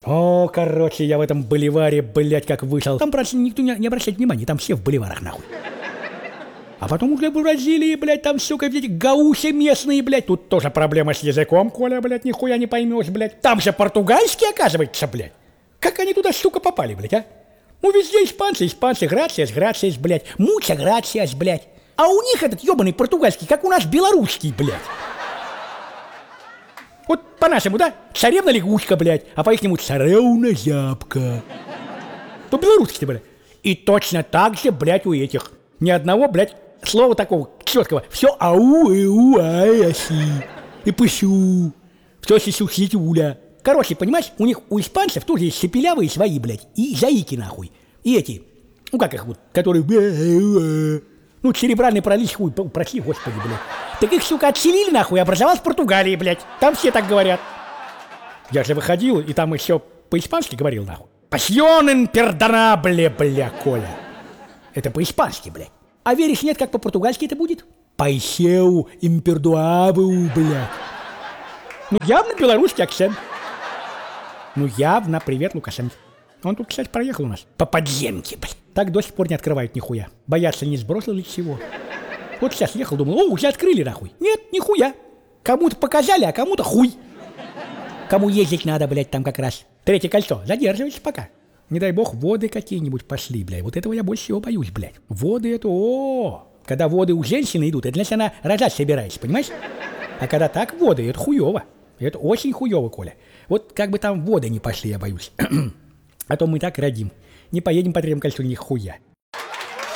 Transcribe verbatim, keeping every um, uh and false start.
О, короче, я в этом боливаре, блядь, как вышел. Там, правда, никто не, не обращает внимания, там все в боливарах, нахуй. А потом уже в Бразилии, блядь, там, сука, эти гауси местные, блядь. Тут тоже проблема с языком, Коля, блядь, нихуя не поймешь, блядь. Там же португальский, оказывается, блядь. Как они туда, сука, попали, блядь, а? Ну, везде испанцы, испанцы, грациас, грациас, блядь. Муча грациас, блядь. А у них этот ебаный португальский, как у нас белорусский, блядь. Вот по-нашему, да? Царевна лягушка, блядь, а по-ихнему царевна зябка. По-белорусски, блядь. И точно так же, блядь, у этих. Ни одного, блядь, слова такого четкого. Все ау, эу, ай, аси. И пышу. Все сисю, ситюля. Короче, понимаешь, у них, у испанцев тоже есть шепелявые свои, блядь, и заики, нахуй. И эти, ну как их вот, которые... Ну, церебральный паралич, хуй, прости, господи, блядь. Так их, сука, отселили, нахуй, и образовалась в Португалии, блядь. Там все так говорят. Я же выходил, и там еще по-испански говорил, нахуй. Пасьон импердонабле, бля, Коля. Это по-испански, блядь. А веришь, нет, как по-португальски это будет? Пайсеу импердуабу, блядь. Ну, явно белорусский акцент. Ну, явно, привет, Лукашенко. Он тут, кстати, проехал у нас. По подземке, блядь. Так до сих пор не открывают нихуя. Боятся, не сбросил ли чего. Вот сейчас ехал, думал, о, уже открыли, нахуй. Нет, нихуя. Кому-то показали, а кому-то хуй. Кому ездить надо, блядь, там как раз. Третье кольцо. Задерживайся пока. Не дай бог, воды какие-нибудь пошли, блядь. Вот этого я больше всего боюсь, блядь. Воды это, о, когда воды у женщины идут, это значит, она рожать собирается, понимаешь? А когда так воды, это хуево. Это очень хуево, Коля. Вот как бы там воды не пошли, я боюсь. А то мы так родим. Не поедем по третьему кольцу нихуя.